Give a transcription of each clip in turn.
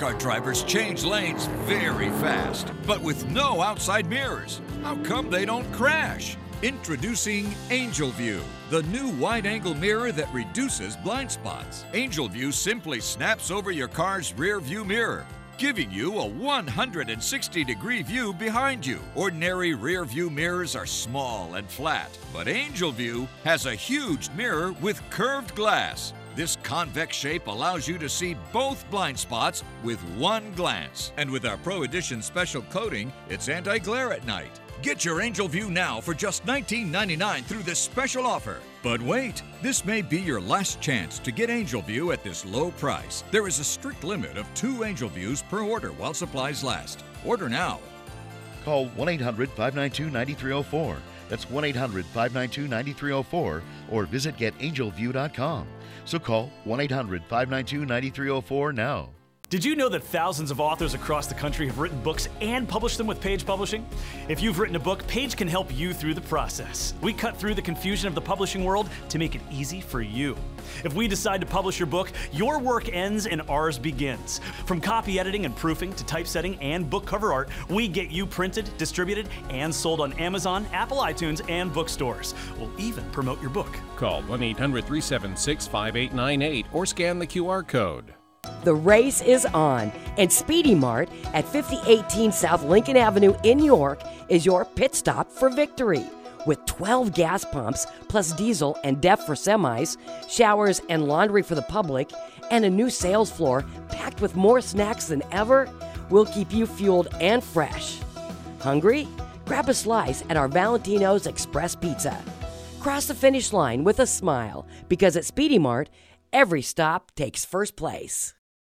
NASCAR drivers change lanes very fast, but with no outside mirrors. How come they don't crash? Introducing Angel View, the new wide-angle mirror that reduces blind spots. Angel View simply snaps over your car's rear view mirror, giving you a 160-degree view behind you. Ordinary rear view mirrors are small and flat, but Angel View has a huge mirror with curved glass. This convex shape allows you to see both blind spots with one glance. And with our Pro Edition special coating, it's anti-glare at night. Get your Angel View now for just $19.99 through this special offer. But wait, this may be your last chance to get Angel View at this low price. There is a strict limit of 2 Angel Views per order while supplies last. Order now. Call 1-800-592-9304. That's 1-800-592-9304 or visit getangelview.com. So call 1-800-592-9304 now. Did you know that thousands of authors across the country have written books and published them with Page Publishing? If you've written a book, Page can help you through the process. We cut through the confusion of the publishing world to make it easy for you. If we decide to publish your book, your work ends and ours begins. From copy editing and proofing to typesetting and book cover art, we get you printed, distributed, and sold on Amazon, Apple iTunes, and bookstores. We'll even promote your book. Call 1-800-376-5898 or scan the QR code. The race is on, and Speedy Mart at 5018 South Lincoln Avenue in York is your pit stop for victory. With 12 gas pumps, plus diesel and DEF for semis, showers and laundry for the public, and a new sales floor packed with more snacks than ever, we'll keep you fueled and fresh. Hungry? Grab a slice at our Valentino's Express Pizza. Cross the finish line with a smile, because at Speedy Mart, every stop takes first place.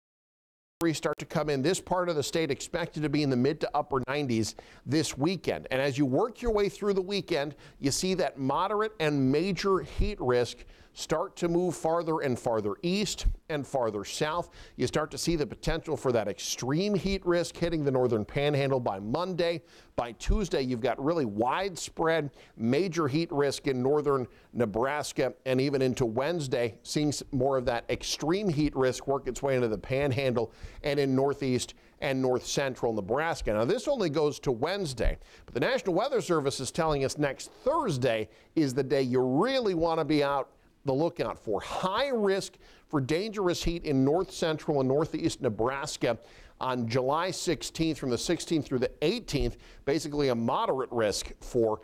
Start to come in. This part of the state expected to be in the mid to upper 90s this weekend. And as you work your way through the weekend, you see that moderate and major heat risk start to move farther and farther east and farther south. You start to see the potential for that extreme heat risk hitting the northern panhandle by Monday. By Tuesday, you've got really widespread major heat risk in northern Nebraska, and even into Wednesday, seeing more of that extreme heat risk work its way into the panhandle and in northeast and north central Nebraska. Now, this only goes to Wednesday, but the National Weather Service is telling us next Thursday is the day you really want to be out the lookout for. High risk for dangerous heat in north central and northeast Nebraska on July 16th, from the 16th through the 18th, basically a moderate risk for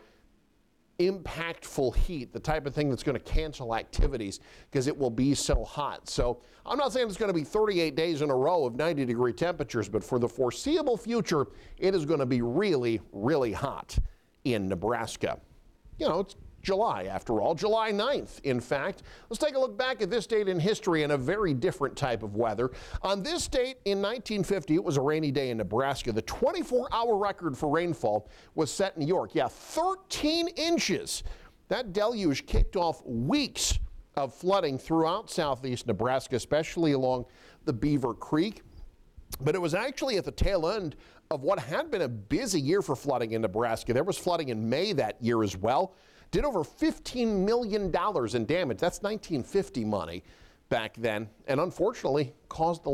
impactful heat, the type of thing that's going to cancel activities because it will be so hot. So I'm not saying it's going to be 38 days in a row of 90-degree temperatures, but for the foreseeable future, it is going to be really, really hot in Nebraska. You know, it's July, after all, July 9th, in fact. Let's take a look back at this date in history and a very different type of weather. On this date in 1950, it was a rainy day in Nebraska. The 24-hour record for rainfall was set in York. Yeah, 13 inches. That deluge kicked off weeks of flooding throughout southeast Nebraska, especially along the Beaver Creek. But it was actually at the tail end of what had been a busy year for flooding in Nebraska. There was flooding in May that year as well. Did over $15 million in damage. That's 1950 money back then, and unfortunately caused the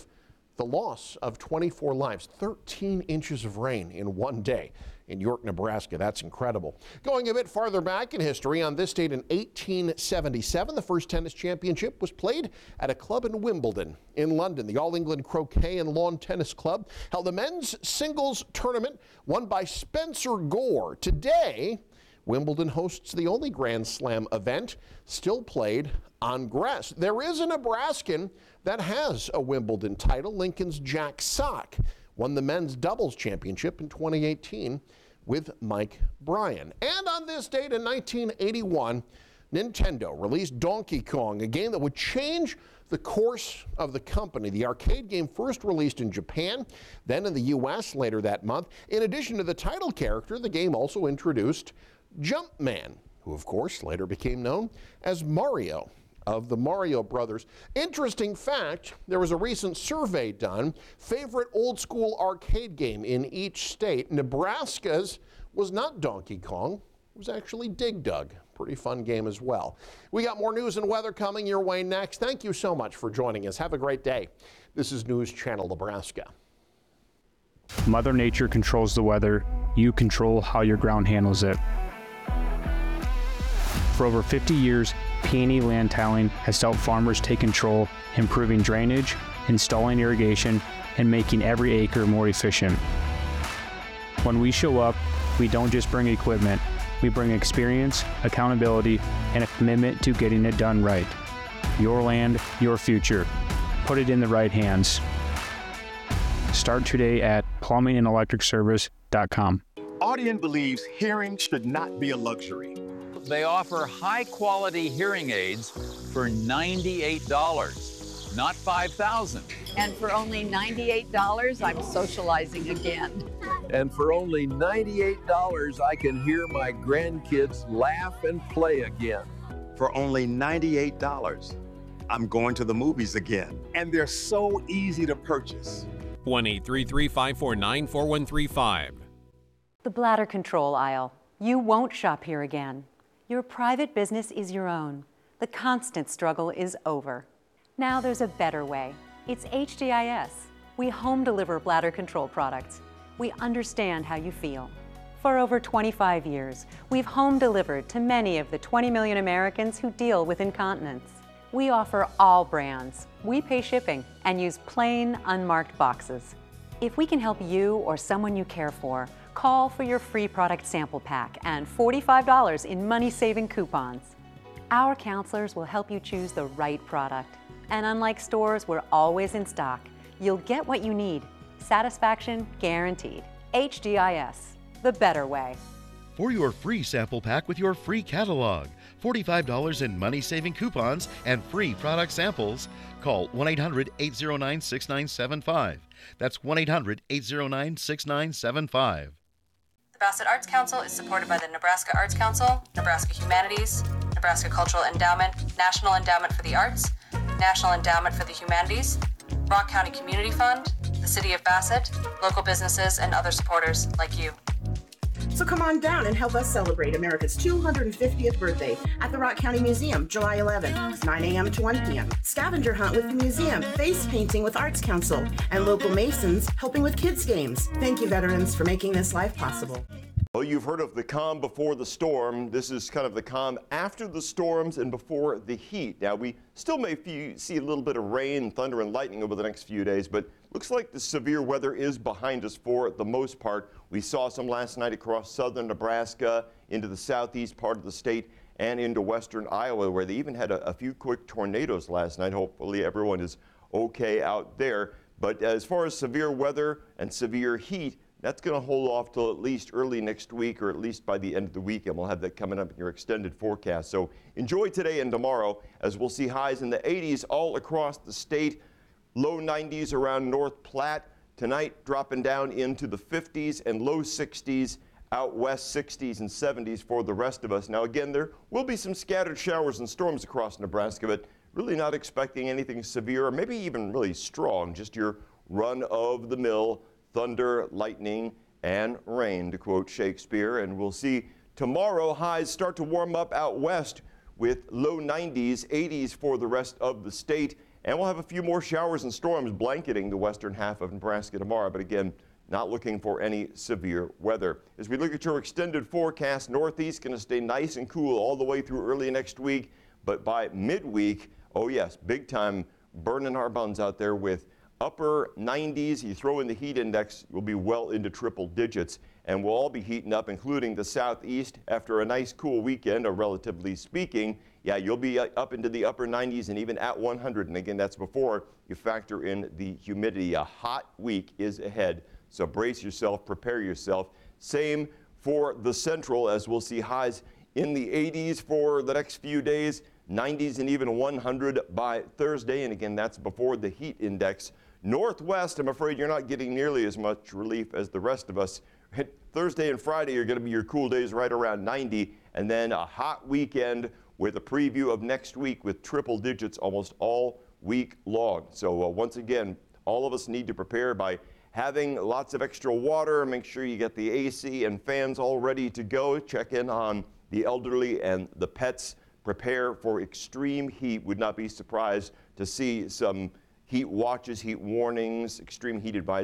loss of 24 lives. 13 inches of rain in one day in York, Nebraska. That's incredible. Going a bit farther back in history, on this date in 1877, the first tennis championship was played at a club in Wimbledon in London. The All England Croquet and Lawn Tennis Club held a men's singles tournament won by Spencer Gore. Today, Wimbledon hosts the only Grand Slam event still played on grass. There is a Nebraskan that has a Wimbledon title. Lincoln's Jack Sock won the men's doubles championship in 2018 with Mike Bryan. And on this date in 1981, Nintendo released Donkey Kong, a game that would change the course of the company. The arcade game first released in Japan, then in the U.S. later that month. In addition to the title character, the game also introduced Jumpman, who of course later became known as Mario of the Mario Brothers. Interesting fact, there was a recent survey done, favorite old school arcade game in each state. Nebraska's was not Donkey Kong, it was actually Dig Dug. Pretty fun game as well. We got more news and weather coming your way next. Thank you so much for joining us. Have a great day. This is News Channel Nebraska. Mother Nature controls the weather. You control how your ground handles it. For over 50 years, P&E Land Tiling has helped farmers take control, improving drainage, installing irrigation, and making every acre more efficient. When we show up, we don't just bring equipment, we bring experience, accountability, and a commitment to getting it done right. Your land, your future. Put it in the right hands. Start today at plumbingandelectricservice.com. Audien believes hearing should not be a luxury. They offer high-quality hearing aids for $98, not $5,000. And for only $98, I'm socializing again. And for only $98, I can hear my grandkids laugh and play again. For only $98, I'm going to the movies again. And they're so easy to purchase. 1-833-549-4135. The bladder control aisle. You won't shop here again. Your private business is your own. The constant struggle is over. Now there's a better way. It's HDIS. We home deliver bladder control products. We understand how you feel. For over 25 years, we've home delivered to many of the 20 million Americans who deal with incontinence. We offer all brands. We pay shipping and use plain, unmarked boxes. If we can help you or someone you care for, call for your free product sample pack and $45 in money-saving coupons. Our counselors will help you choose the right product. And unlike stores, we're always in stock. You'll get what you need. Satisfaction guaranteed. HDIS, the better way. For your free sample pack with your free catalog, $45 in money-saving coupons, and free product samples, call 1-800-809-6975. That's 1-800-809-6975. The Bassett Arts Council is supported by the Nebraska Arts Council, Nebraska Humanities, Nebraska Cultural Endowment, National Endowment for the Arts, National Endowment for the Humanities, Rock County Community Fund, the City of Bassett, local businesses, and other supporters like you. So come on down and help us celebrate America's 250th birthday at the Rock County Museum, July 11th, 9 a.m. to 1 p.m. Scavenger hunt with the museum, face painting with Arts Council, and local Masons helping with kids' games. Thank you, veterans, for making this life possible. Well, you've heard of the calm before the storm. This is kind of the calm after the storms and before the heat. Now, we still may see a little bit of rain, thunder, and lightning over the next few days, but looks like the severe weather is behind us for the most part. We saw some last night across southern Nebraska, into the southeast part of the state, and into western Iowa, where they even had a few quick tornadoes last night. Hopefully everyone is okay out there. But as far as severe weather and severe heat, that's going to hold off till at least early next week, or at least by the end of the week, and we'll have that coming up in your extended forecast. So enjoy today and tomorrow, as we'll see highs in the 80s all across the state, low 90s around North Platte. Tonight, dropping down into the 50s and low 60s, out west 60s and 70s for the rest of us. Now again, there will be some scattered showers and storms across Nebraska, but really not expecting anything severe or maybe even really strong, just your run-of-the-mill thunder, lightning, and rain, to quote Shakespeare. And we'll see tomorrow highs start to warm up out west with low 90s, 80s for the rest of the state. And we'll have a few more showers and storms blanketing the western half of Nebraska tomorrow. But again, not looking for any severe weather. As we look at your extended forecast, northeast going to stay nice and cool all the way through early next week. But by midweek, oh yes, big time burning our buns out there with upper 90s. You throw in the heat index, you'll be well into triple digits. And we'll all be heating up, including the southeast, after a nice cool weekend, or relatively speaking. Yeah, you'll be up into the upper 90s and even at 100. And again, that's before you factor in the humidity. A hot week is ahead. So brace yourself, prepare yourself. Same for the central, as we'll see highs in the 80s for the next few days, 90s and even 100 by Thursday. And again, that's before the heat index. Northwest, I'm afraid you're not getting nearly as much relief as the rest of us. Thursday and Friday are going to be your cool days right around 90, and then a hot weekend with a preview of next week with triple digits almost all week long. So once again, all of us need to prepare by having lots of extra water. Make sure you get the AC and fans all ready to go. Check in on the elderly and the pets. Prepare for extreme heat. Would not be surprised to see some heat watches, heat warnings, extreme heat advisories.